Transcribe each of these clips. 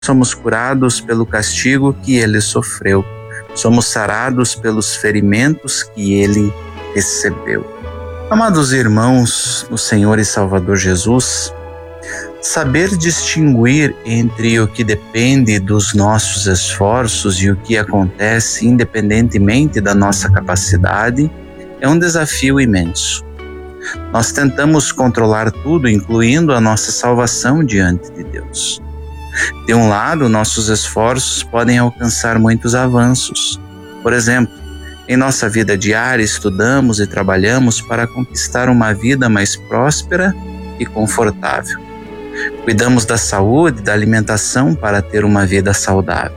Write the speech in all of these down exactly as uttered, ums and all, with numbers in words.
somos curados pelo castigo que ele sofreu. Somos sarados pelos ferimentos que ele recebeu. Amados irmãos, no Senhor e Salvador Jesus, saber distinguir entre o que depende dos nossos esforços e o que acontece independentemente da nossa capacidade é um desafio imenso. Nós tentamos controlar tudo, incluindo a nossa salvação diante de Deus. De um lado, nossos esforços podem alcançar muitos avanços. Por exemplo, em nossa vida diária, estudamos e trabalhamos para conquistar uma vida mais próspera e confortável. Cuidamos da saúde e da alimentação para ter uma vida saudável.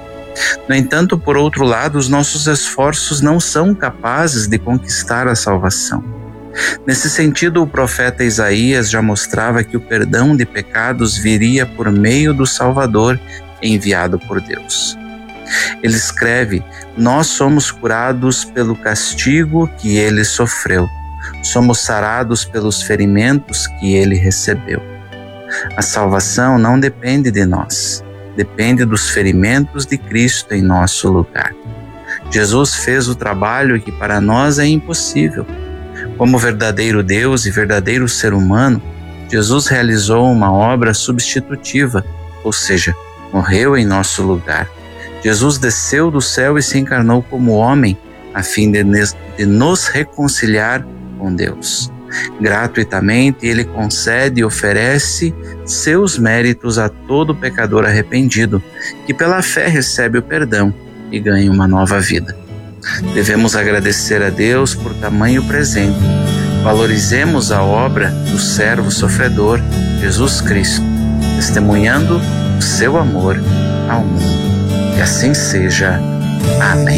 No entanto, por outro lado, os nossos esforços não são capazes de conquistar a salvação. Nesse sentido, o profeta Isaías já mostrava que o perdão de pecados viria por meio do Salvador enviado por Deus. Ele escreve: nós somos curados pelo castigo que ele sofreu, somos sarados pelos ferimentos que ele recebeu. A salvação não depende de nós, depende dos ferimentos de Cristo em nosso lugar. Jesus fez o trabalho que para nós é impossível. Como verdadeiro Deus e verdadeiro ser humano, Jesus realizou uma obra substitutiva, ou seja, morreu em nosso lugar. Jesus desceu do céu e se encarnou como homem, a fim de, de nos reconciliar com Deus. Gratuitamente, Ele concede e oferece seus méritos a todo pecador arrependido, que pela fé recebe o perdão e ganha uma nova vida. Devemos agradecer a Deus por tamanho presente. Valorizemos a obra do servo sofredor, Jesus Cristo, testemunhando o seu amor ao mundo. Que assim seja. Amém.